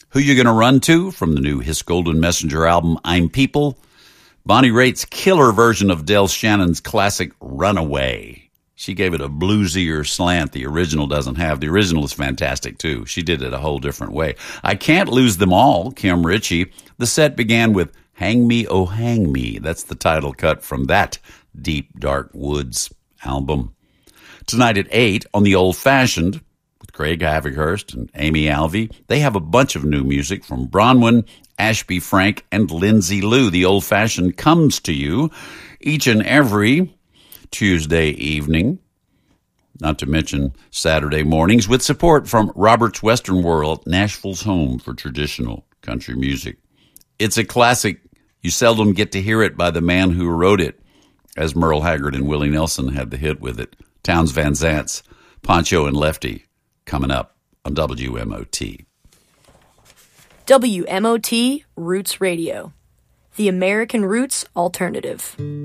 Who You Gonna Run To from the new His Golden Messenger album, I'm People. Bonnie Raitt's killer version of Del Shannon's classic Runaway. She gave it a bluesier slant the original doesn't have. The original is fantastic, too. She did it a whole different way. I Can't Lose Them All, Kim Ritchie. The set began with Hang Me, Oh Hang Me. That's the title cut from that Deep Dark Woods album. Tonight at 8 on The Old Fashioned, with Craig Havighurst and Amy Alvey, they have a bunch of new music from Bronwyn, Ashby Frank, and Lindsay Lou. The Old Fashioned comes to you each and every Tuesday evening, not to mention Saturday mornings, with support from Robert's Western World, Nashville's home for traditional country music. It's a classic. You seldom get to hear it by the man who wrote it, as Merle Haggard and Willie Nelson had the hit with it. Townes Van Zant's Poncho and Lefty, coming up on WMOT. WMOT Roots Radio, the American Roots Alternative.